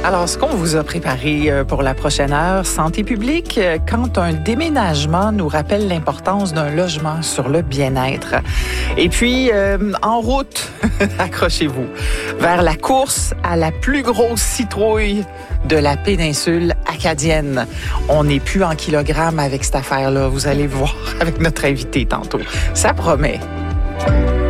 Alors, ce qu'on vous a préparé pour la prochaine heure, santé publique, quand un déménagement nous rappelle l'importance d'un logement sur le bien-être. Et puis, en route, accrochez-vous, vers la course à la plus grosse citrouille de la péninsule acadienne. On n'est plus en kilogrammes avec cette affaire-là. Vous allez voir avec notre invité tantôt. Ça promet.